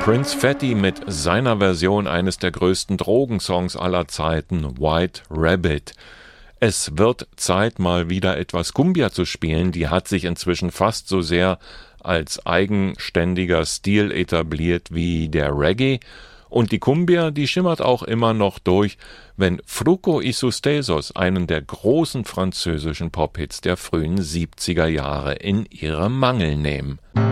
Prince Fatty mit seiner Version eines der größten Drogensongs aller Zeiten, White Rabbit. Es wird Zeit, mal wieder etwas Cumbia zu spielen. Die hat sich inzwischen fast so sehr als eigenständiger Stil etabliert wie der Reggae. Und die Cumbia, die schimmert auch immer noch durch, wenn Fruco y sus Tesos einen der großen französischen Pop-Hits der frühen 70er Jahre in ihre Mangel nehmen.